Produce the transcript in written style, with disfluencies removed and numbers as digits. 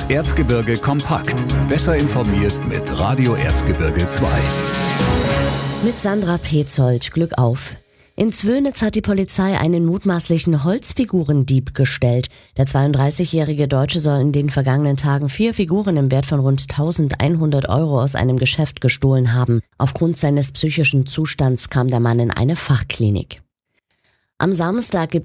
Das Erzgebirge kompakt. Besser informiert mit Radio Erzgebirge 2. Mit Sandra Petzold, Glück auf. In Zwönitz hat die Polizei einen mutmaßlichen Holzfigurendieb gestellt. Der 32-jährige Deutsche soll in den vergangenen Tagen 4 Figuren im Wert von rund 1.100 € aus einem Geschäft gestohlen haben. Aufgrund seines psychischen Zustands kam der Mann in eine Fachklinik. Am Samstag gibt